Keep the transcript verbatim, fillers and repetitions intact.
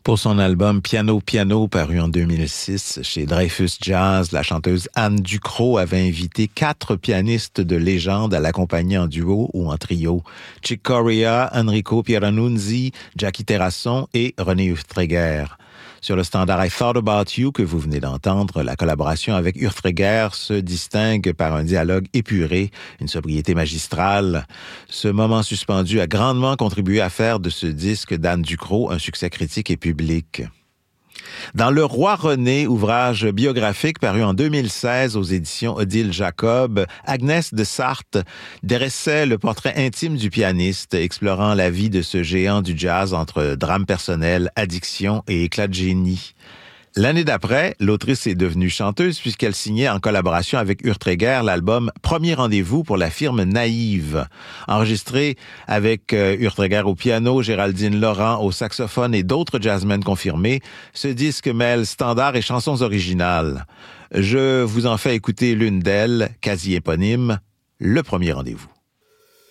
Pour son album Piano Piano, paru en deux mille six chez Dreyfus Jazz, la chanteuse Anne Ducrot avait invité quatre pianistes de légende à l'accompagner en duo ou en trio. Chick Corea, Enrico Pieranunzi, Jackie Terrasson et René Urtreger. Sur le standard I Thought About You que vous venez d'entendre, la collaboration avec Urtreger se distingue par un dialogue épuré, une sobriété magistrale. Ce moment suspendu a grandement contribué à faire de ce disque d'Anne Ducrot un succès critique et public. Dans Le Roi René, ouvrage biographique paru en deux mille seize aux éditions Odile Jacob, Agnès de Sarthe dressait le portrait intime du pianiste, explorant la vie de ce géant du jazz entre drame personnel, addiction et éclat de génie. L'année d'après, l'autrice est devenue chanteuse puisqu'elle signait en collaboration avec Urtreger l'album Premier rendez-vous pour la firme Naïve. Enregistré avec euh, Urtreger au piano, Géraldine Laurent au saxophone et d'autres jazzmen confirmés, ce disque mêle standards et chansons originales. Je vous en fais écouter l'une d'elles, quasi éponyme, Le Premier rendez-vous.